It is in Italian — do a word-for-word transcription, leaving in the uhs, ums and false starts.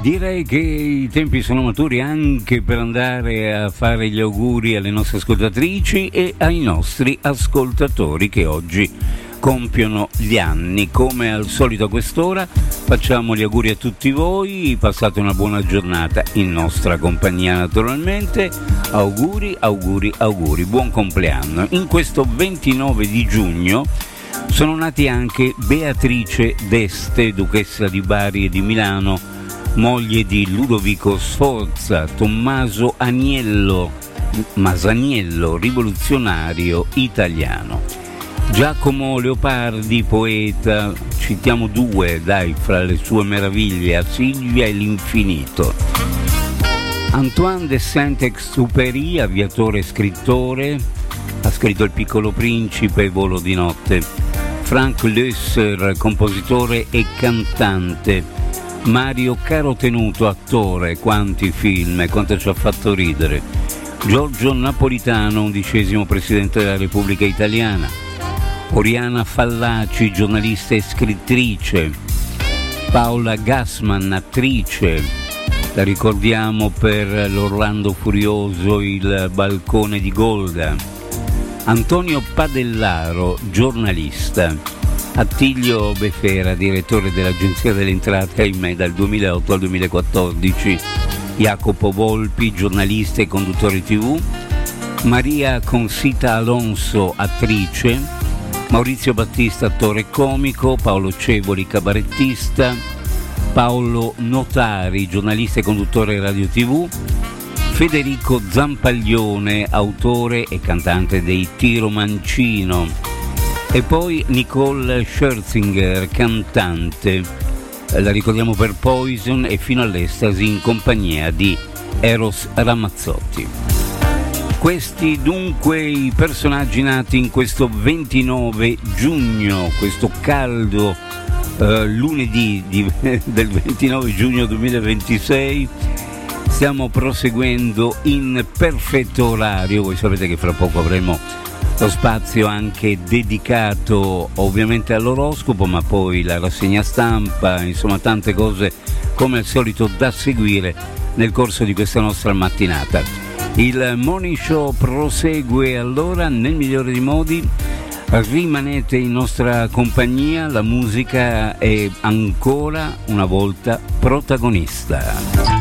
Direi che i tempi sono maturi anche per andare a fare gli auguri alle nostre ascoltatrici e ai nostri ascoltatori che oggi compiono gli anni. Come al solito a quest'ora facciamo gli auguri a tutti voi, passate una buona giornata in nostra compagnia naturalmente. Auguri, auguri, auguri, buon compleanno. In questo ventinove di giugno sono nati anche Beatrice d'Este, duchessa di Bari e di Milano, moglie di Ludovico Sforza, Tommaso Aniello, Masaniello, rivoluzionario italiano. Giacomo Leopardi, poeta, citiamo due, dai, fra le sue meraviglie, a Silvia e l'infinito. Antoine de Saint-Exupéry, aviatore e scrittore, ha scritto Il Piccolo Principe e Volo di notte. Frank Loesser, compositore e cantante. Mario Carotenuto, attore, quanti film e quanto ci ha fatto ridere. Giorgio Napolitano, undicesimo presidente della Repubblica Italiana. Oriana Fallaci, giornalista e scrittrice. Paola Gassman, attrice, la ricordiamo per l'Orlando Furioso, Il balcone di Golda. Antonio Padellaro, giornalista. Attilio Befera, direttore dell'Agenzia delle Entrate, ahimè, dal duemilaotto al duemilaquattordici. Jacopo Volpi, giornalista e conduttore tivù. Maria Consita Alonso, attrice. Maurizio Battista, attore e comico. Paolo Cevoli, cabarettista. Paolo Notari, giornalista e conduttore radio tivù. Federico Zampaglione, autore e cantante dei Tiro Mancino. E poi Nicole Scherzinger, cantante, la ricordiamo per Poison e Fino all'estasi in compagnia di Eros Ramazzotti. Questi dunque i personaggi nati in questo ventinove giugno, questo caldo eh, lunedì di, del ventinove giugno duemilaventisei. Stiamo proseguendo in perfetto orario, voi sapete che fra poco avremo lo spazio anche dedicato ovviamente all'oroscopo, ma poi la rassegna stampa, insomma tante cose come al solito da seguire nel corso di questa nostra mattinata. Il Morning Show prosegue allora nel migliore dei modi, rimanete in nostra compagnia, la musica è ancora una volta protagonista.